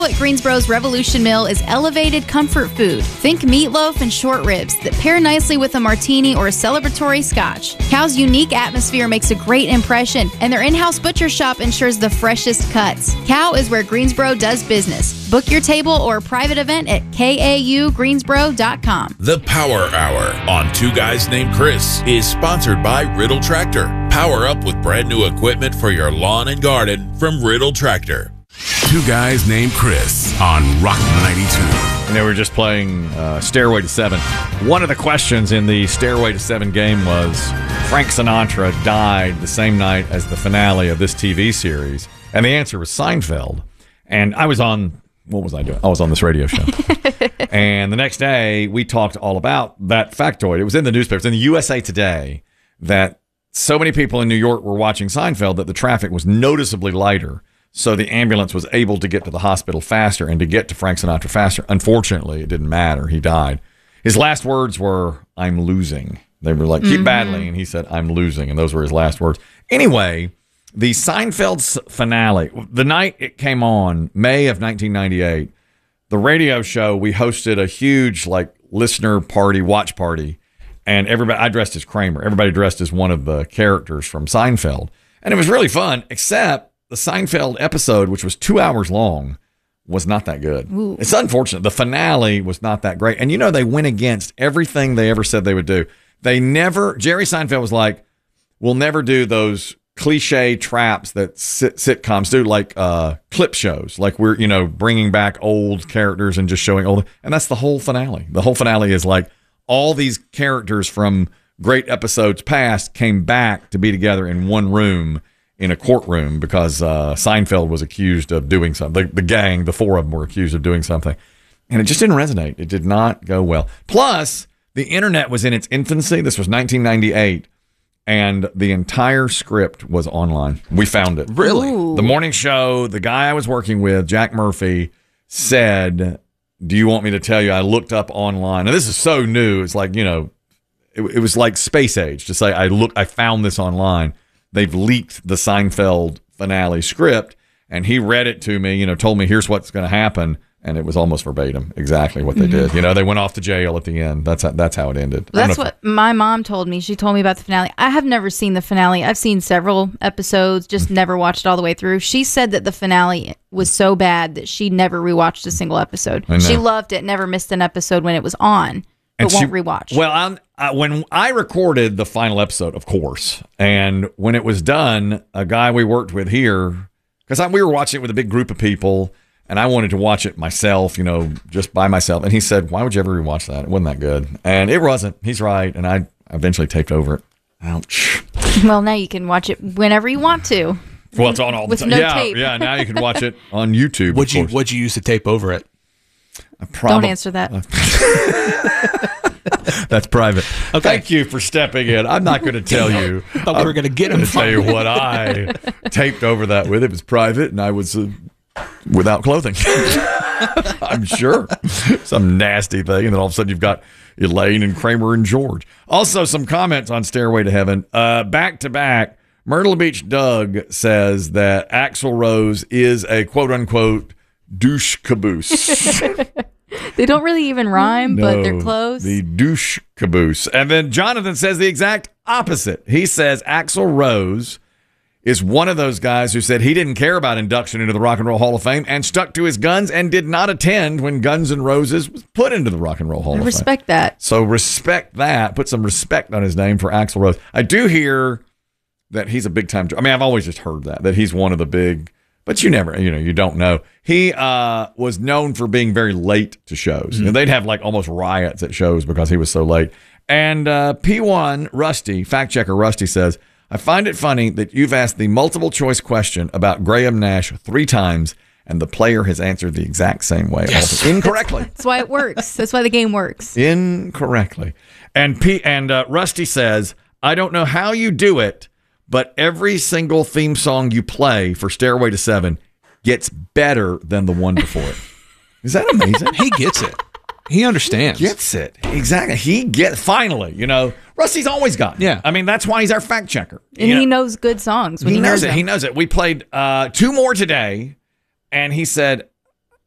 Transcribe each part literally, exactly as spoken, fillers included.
At Greensboro's Revolution Mill is elevated comfort food. Think meatloaf and short ribs that pair nicely with a martini or a celebratory scotch. Cow's unique atmosphere makes a great impression, and their in-house butcher shop ensures the freshest cuts. Cow is where Greensboro does business. Book your table or private event at K A U greensboro dot com. The Power Hour on Two Guys Named Chris is sponsored by Riddle Tractor. Power up with brand new equipment for your lawn and garden from Riddle Tractor. Two Guys Named Chris on Rock ninety-two. You know, we were just playing uh, Stairway to Seven. One of the questions in the Stairway to Seven game was Frank Sinatra died the same night as the finale of this T V series. And the answer was Seinfeld. And I was on, what was I doing? I was on this radio show. And the next day, we talked all about that factoid. It was in the newspapers, in the U S A Today, that so many people in New York were watching Seinfeld that the traffic was noticeably lighter. So the ambulance was able to get to the hospital faster and to get to Frank Sinatra faster. Unfortunately, it didn't matter. He died. His last words were, "I'm losing." They were like, keep mm-hmm. battling. And he said, "I'm losing." And those were his last words. Anyway, the Seinfeld finale, the night it came on, May of nineteen ninety-eight, the radio show, we hosted a huge like listener party, watch party. And everybody, I dressed as Kramer. Everybody dressed as one of the characters from Seinfeld. And it was really fun, except the Seinfeld episode, which was two hours long, was not that good. Ooh. It's unfortunate. The finale was not that great. And, you know, they went against everything they ever said they would do. They never, Jerry Seinfeld was like, we'll never do those cliche traps that sit, sitcoms do, like uh, clip shows. Like we're, you know, bringing back old characters and just showing old. And that's the whole finale. The whole finale is like all these characters from great episodes past came back to be together in one room in a courtroom because uh, Seinfeld was accused of doing something. The, the gang, the four of them were accused of doing something. And it just didn't resonate. It did not go well. Plus, the internet was in its infancy. This was nineteen ninety-eight. And the entire script was online. We found it. Really? Ooh. The morning show, the guy I was working with, Jack Murphy, said, do you want me to tell you? I looked up online. And this is so new. It's like, you know, it, it was like space age to say, I look, I found this online. They've leaked the Seinfeld finale script, and he read it to me, you know, told me here's what's going to happen, and it was almost verbatim, exactly what they mm-hmm. did. You know, they went off to jail at the end. That's how, that's how it ended. That's what if, my mom told me. She told me about the finale. I have never seen the finale. I've seen several episodes, just never watched it all the way through. She said that the finale was so bad that she never rewatched a single episode. She loved it, never missed an episode when it was on. But won't rewatch. Well, I'm, I, when I recorded the final episode, of course, and when it was done, a guy we worked with here, because we were watching it with a big group of people, and I wanted to watch it myself, you know, just by myself. And he said, why would you ever rewatch that? It wasn't that good. And it wasn't. He's right. And I eventually taped over it. Ouch. Well, now you can watch it whenever you want to. Well, it's on all the with time. No yeah, tape. yeah. Now you can watch it on YouTube. What'd you What'd you use to tape over it? Prob- Don't answer that. That's private. Okay. Thank you for stepping in. I'm not going to tell you. I thought we were going to get him. To tell you what I taped over that with. It was private, and I was uh, without clothing. I'm sure. Some nasty thing, and then all of a sudden you've got Elaine and Kramer and George. Also, some comments on Stairway to Heaven. Uh, back to back, Myrtle Beach Doug says that Axl Rose is a quote-unquote douche caboose. They don't really even rhyme, no, but they're close. The douche caboose. And then Jonathan says the exact opposite. He says Axl Rose is one of those guys who said he didn't care about induction into the Rock and Roll Hall of Fame and stuck to his guns and did not attend when Guns N' Roses was put into the Rock and Roll Hall I of respect Fame. Respect that. So respect that. Put some respect on his name for Axl Rose. I do hear that he's a big time. I mean, I've always just heard that, that he's one of the big, but you never, you know, you don't know. He uh, was known for being very late to shows. Mm-hmm. And they'd have like almost riots at shows because he was so late. And uh, P one Rusty, fact checker Rusty says, I find it funny that you've asked the multiple choice question about Graham Nash three times and the player has answered the exact same way. Yes. Incorrectly. That's why it works. That's why the game works. Incorrectly. And P and uh, Rusty says, I don't know how you do it, but every single theme song you play for Stairway to Seven gets better than the one before it. Is that amazing? He gets it. He understands. He gets it. Exactly. He gets, finally, you know, Rusty's always got it. Yeah. I mean, that's why he's our fact checker. And you he know? knows good songs when he, he knows hears it. them. He knows it. We played uh, two more today, and he said,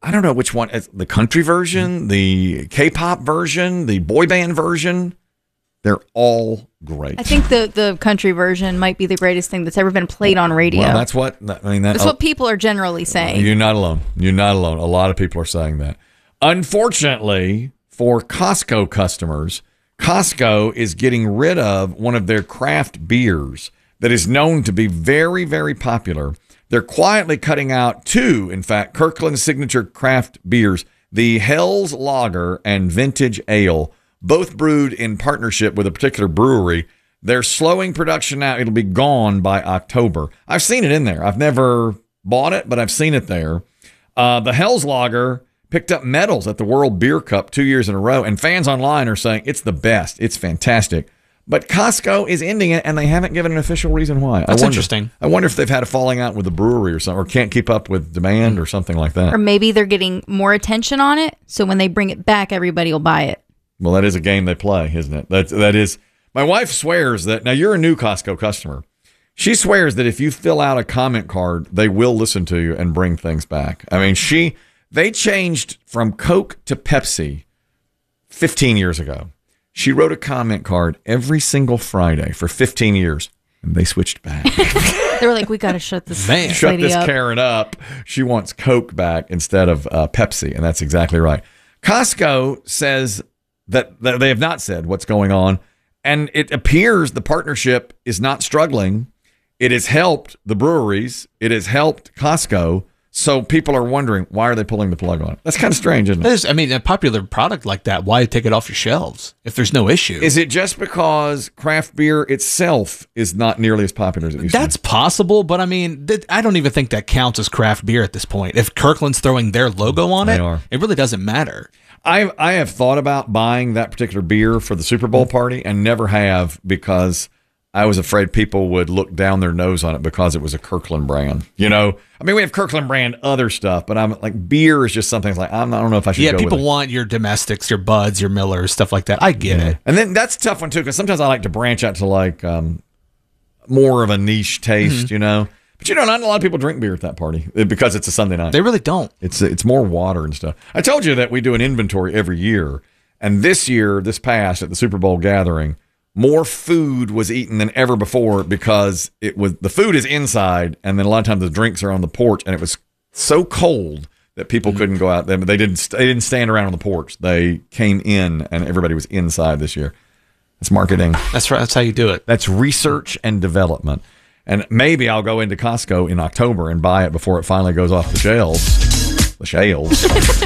I don't know which one. It's the country version, the K-pop version, the boy band version. They're all great. I think the, the country version might be the greatest thing that's ever been played on radio. Well, that's what I mean. That, that's what people are generally saying. You're not alone. You're not alone. A lot of people are saying that. Unfortunately, for Costco customers, Costco is getting rid of one of their craft beers that is known to be very, very popular. They're quietly cutting out two, in fact, Kirkland signature craft beers, the Hell's Lager and Vintage Ale, both brewed in partnership with a particular brewery. They're slowing production now. It'll be gone by October. I've seen it in there. I've never bought it, but I've seen it there. Uh, the Hell's Lager picked up medals at the World Beer Cup two years in a row, and fans online are saying it's the best. It's fantastic. But Costco is ending it, and they haven't given an official reason why. That's I wonder, interesting. I wonder if they've had a falling out with the brewery or something, or can't keep up with demand or something like that. Or maybe they're getting more attention on it, so when they bring it back, everybody will buy it. Well, that is a game they play, isn't it? That, that is. My wife swears that, now you're a new Costco customer. She swears that if you fill out a comment card, they will listen to you and bring things back. I mean, she, they changed from Coke to Pepsi fifteen years ago. She wrote a comment card every single Friday for fifteen years, and they switched back. They were like, we got to shut this, Man. this Shut lady this up. Karen up. She wants Coke back instead of uh, Pepsi, and that's exactly right. Costco says that, that they have not said what's going on, and it appears the partnership is not struggling. It has helped the breweries. It has helped Costco. So people are wondering, why are they pulling the plug on it? That's kind of strange, isn't it? It is, I mean, a popular product like that, why take it off your shelves if there's no issue? Is it just because craft beer itself is not nearly as popular as it used That's to be? possible, but I mean, th- I don't even think that counts as craft beer at this point. If Kirkland's throwing their logo on They it, are. it really doesn't matter. I I have thought about buying that particular beer for the Super Bowl party and never have because I was afraid people would look down their nose on it because it was a Kirkland brand. You know, I mean, we have Kirkland brand other stuff, but I'm like, beer is just something that's like, I'm, I don't know if I should Yeah, go people with it. want your domestics, your Buds, your Millers, stuff like that. I get it. And then that's a tough one too, because sometimes I like to branch out to like um, more of a niche taste, Mm-hmm. you know. But you know, not a lot of people drink beer at that party because it's a Sunday night. They really don't. It's it's more water and stuff. I told you that we do an inventory every year, and this year, this past at the Super Bowl gathering, more food was eaten than ever before because it was the food is inside, and then a lot of times the drinks are on the porch, and it was so cold that people mm-hmm. couldn't go out. They, they didn't they didn't stand around on the porch. They came in, and everybody was inside this year. That's marketing. That's right. That's how you do it. That's research and development. And maybe I'll go into Costco in October and buy it before it finally goes off the shelves. The shelves.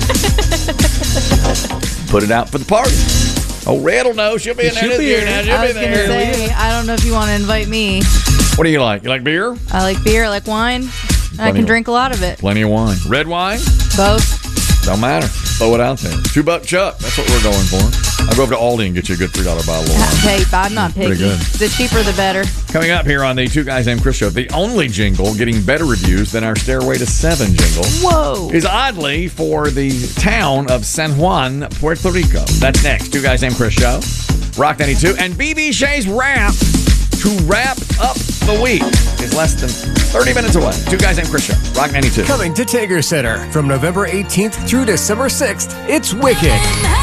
Put it out for the party. Oh, Red will know. She'll be in there She'll this be year here. now. She'll I be was going to there. say, I don't know if you want to invite me. What do you like? You like beer? I like beer, I like wine, and I of- can drink a lot of it. Plenty of wine. Red wine? Both. Don't matter. Throw it out there. Two buck chuck. That's what we're going for. I'll go over to Aldi and get you a good three dollar bottle of wine. Hey, I'm not picky. Pretty good. The cheaper, the better. Coming up here on the Two Guys Named Chris show, the only jingle getting better reviews than our Stairway to Seven jingle. Whoa. Is oddly for the town of San Juan, Puerto Rico. That's next. Two Guys Named Chris show. Rock ninety-two. And B B Shay's rap to wrap up the week is less than thirty minutes away. Two Guys Named Chris show. Rock ninety-two. Coming to Tager Center from November eighteenth through December sixth, it's Wicked.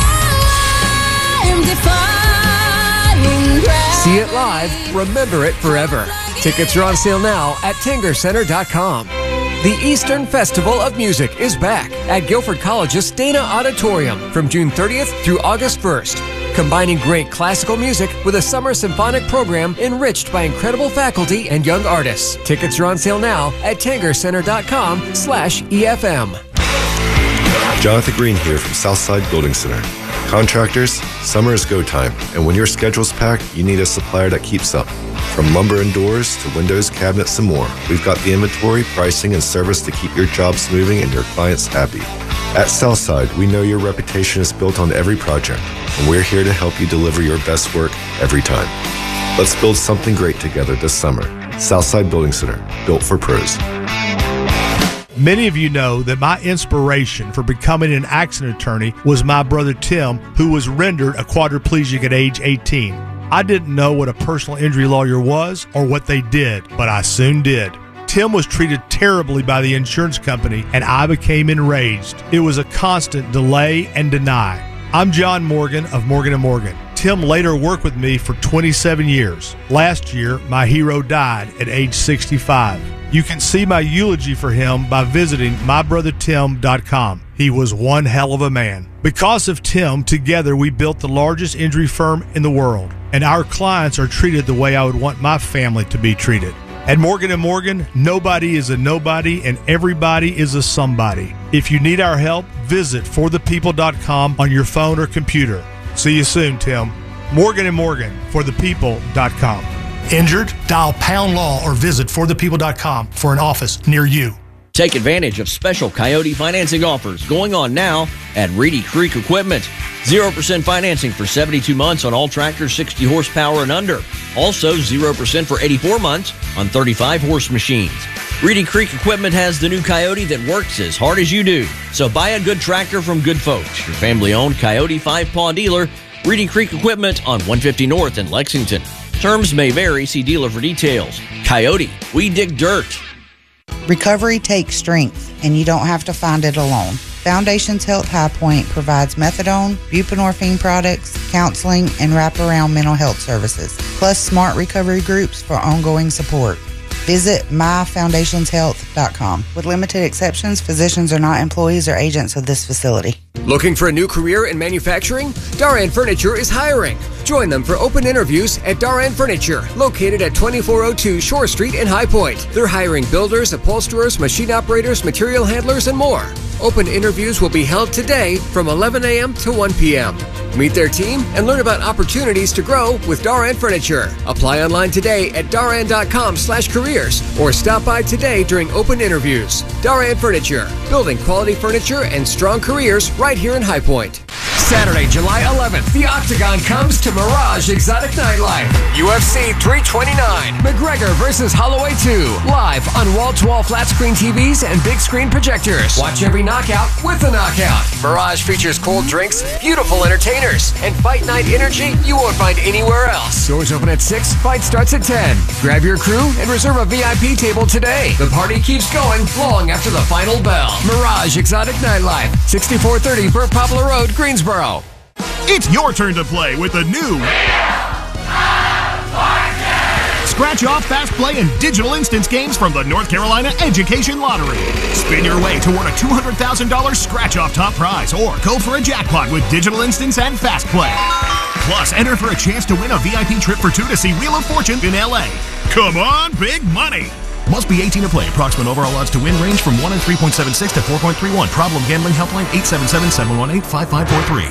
See it live, remember it forever. Tickets are on sale now at tanger center dot com. The Eastern Festival of Music is back at Guilford College's Dana Auditorium from June thirtieth through August first. Combining great classical music with a summer symphonic program enriched by incredible faculty and young artists. Tickets are on sale now at tanger center dot com slash E F M. Jonathan Green here from Southside Building Center. Contractors, summer is go time, and when your schedule's packed, you need a supplier that keeps up. From lumber and doors to windows, cabinets, and more, we've got the inventory, pricing, and service to keep your jobs moving and your clients happy. At Southside, we know your reputation is built on every project, and we're here to help you deliver your best work every time. Let's build something great together this summer. Southside Building Center, built for pros. Many of you know that my inspiration for becoming an accident attorney was my brother Tim, who was rendered a quadriplegic at age eighteen. I didn't know what a personal injury lawyer was or what they did, but I soon did. Tim was treated terribly by the insurance company, and I became enraged. It was a constant delay and deny. I'm John Morgan of Morgan and Morgan. Tim later worked with me for twenty-seven years. Last year, my hero died at age sixty-five. You can see my eulogy for him by visiting my brother tim dot com. He was one hell of a man. Because of Tim, together we built the largest injury firm in the world, and our clients are treated the way I would want my family to be treated. At Morgan and Morgan, nobody is a nobody and everybody is a somebody. If you need our help, visit for the people dot com on your phone or computer. See you soon, Tim. Morgan and Morgan, for the people dot com. Injured? Dial pound law or visit for the people dot com for an office near you. Take advantage of special Coyote financing offers going on now at Reedy Creek Equipment. zero percent financing for seventy-two months on all tractors sixty horsepower and under. Also, zero percent for eighty-four months on thirty-five horse machines. Reedy Creek Equipment has the new Coyote that works as hard as you do. So buy a good tractor from good folks. Your family-owned Coyote five-paw dealer, Reedy Creek Equipment on one fifty North in Lexington. Terms may vary. See dealer for details. Coyote, we dig dirt. Recovery takes strength, and you don't have to find it alone. Foundations Health High Point provides methadone, buprenorphine products, counseling, and wraparound mental health services, plus smart recovery groups for ongoing support. Visit my foundations health dot com. With limited exceptions, physicians are not employees or agents of this facility. Looking for a new career in manufacturing? Daran Furniture is hiring. Join them for open interviews at Daran Furniture, located at twenty-four oh two Shore Street in High Point. They're hiring builders, upholsterers, machine operators, material handlers, and more. Open interviews will be held today from eleven a.m. to one p.m. Meet their team and learn about opportunities to grow with Daran Furniture. Apply online today at daran dot com slash careers or stop by today during open interviews. Daran Furniture, building quality furniture and strong careers right here in High Point. Saturday, July eleventh, the Octagon comes to Mirage Exotic Nightlife. U F C three twenty-nine, McGregor versus Holloway two, live on wall-to-wall flat-screen T Vs and big-screen projectors. Watch every knockout with a knockout. Mirage features cold drinks, beautiful entertainers, and fight night energy you won't find anywhere else. Doors open at six, fight starts at ten. Grab your crew and reserve a V I P table today. The party keeps going long after the final bell. Mirage Exotic Nightlife, sixty-four thirty Burt Poplar Road, Greensboro. It's your turn to play with the new Scratch Off, Fast Play, and Digital Instance games from the North Carolina Education Lottery. Spin your way toward a two hundred thousand dollars Scratch Off top prize or go for a jackpot with Digital Instance and Fast Play. Plus, enter for a chance to win a V I P trip for two to see Wheel of Fortune in L A. Come on, big money! Must be eighteen to play. Approximate overall odds to win range from one in three point seven six to four point three one. Problem gambling helpline eight seven seven, seven one eight, five five four three.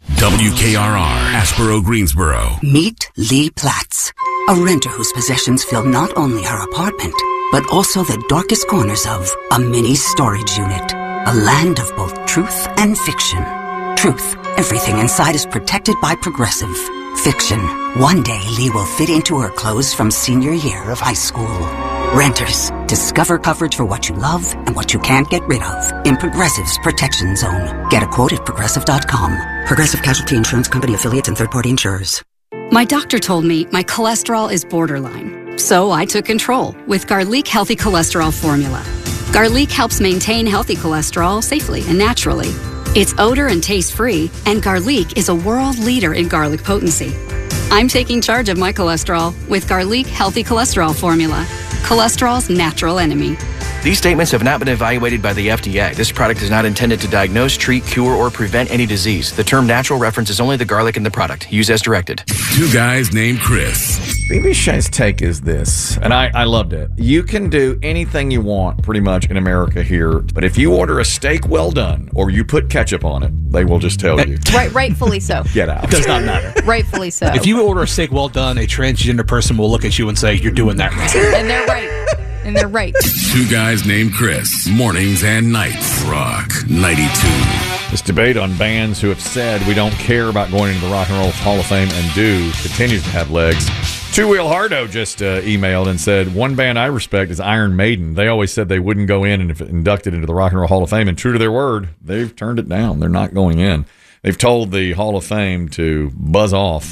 W K R R, Aspero, Greensboro. Meet Lee Platts, a renter whose possessions fill not only her apartment, but also the darkest corners of a mini storage unit. A land of both truth and fiction. Truth, everything inside is protected by Progressive. Fiction, one day Lee will fit into her clothes from senior year of high school. Renters, discover coverage for what you love and what you can't get rid of in Progressive's Protection Zone. Get a quote at progressive dot com. Progressive Casualty Insurance Company affiliates and third-party insurers. My doctor told me my cholesterol is borderline, so I took control with Garlic Healthy Cholesterol Formula. Garlic helps maintain healthy cholesterol safely and naturally. It's odor and taste-free, and Garlic is a world leader in garlic potency. I'm taking charge of my cholesterol with Garlic Healthy Cholesterol Formula. Cholesterol's natural enemy. These statements have not been evaluated by the F D A. This product is not intended to diagnose, treat, cure, or prevent any disease. The term natural references only the garlic in the product. Use as directed. Two guys named Chris. B B Shay's take is this, and I, I loved it. You can do anything you want pretty much in America here, but if you order a steak well done or you put ketchup on it, they will just tell you. Right, rightfully so. Get out. It does not matter. Rightfully so. If you order a steak well done, a transgender person will look at you and say, you're doing that wrong. And they're right. And they're right. Two guys named Chris. Mornings and nights. Rock ninety-two. This debate on bands who have said we don't care about going into the Rock and Roll Hall of Fame and do continues to have legs. Two Wheel Hardo just uh, emailed and said, one band I respect is Iron Maiden. They always said they wouldn't go in and if inducted into the Rock and Roll Hall of Fame, and true to their word, they've turned it down. They're not going in. They've told the Hall of Fame to buzz off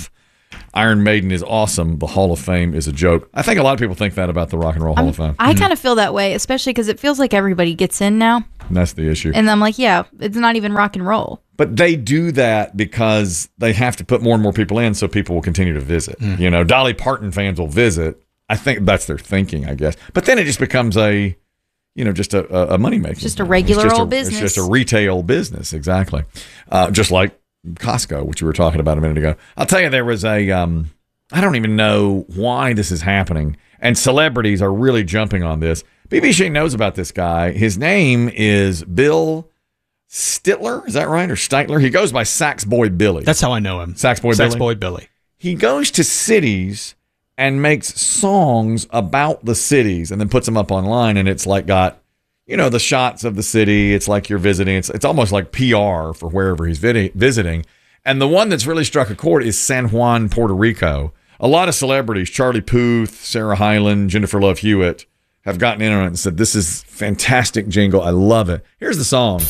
Iron Maiden is awesome. The Hall of Fame is a joke. I think a lot of people think that about the Rock and Roll Hall I'm- of Fame. I kind of feel that way, especially because it feels like everybody gets in now. And that's the issue. And I'm like, yeah, it's not even rock and roll. But they do that because they have to put more and more people in so people will continue to visit. Mm. You know, Dolly Parton fans will visit. I think that's their thinking, I guess. But then it just becomes a, you know, just a, a, a money making. Just a regular It's just old a- business. It's just a retail business, exactly. Uh, just like Costco, which we were talking about a minute ago. I'll tell you, there was a, um, I don't even know why this is happening. And celebrities are really jumping on this. B B C knows about this guy. His name is Bill Stitler. Is that right? Or Steitler? He goes by Sax Boy Billy. That's how I know him. Sax Boy Sax Billy? Boy Billy. He goes to cities and makes songs about the cities and then puts them up online. And it's like got, you know, the shots of the city. It's like you're visiting. It's, it's almost like P R for wherever he's vid- visiting. And the one that's really struck a chord is San Juan, Puerto Rico. A lot of celebrities, Charlie Puth, Sarah Hyland, Jennifer Love Hewitt, have gotten in on it and said, this is fantastic jingle. I love it. Here's the song.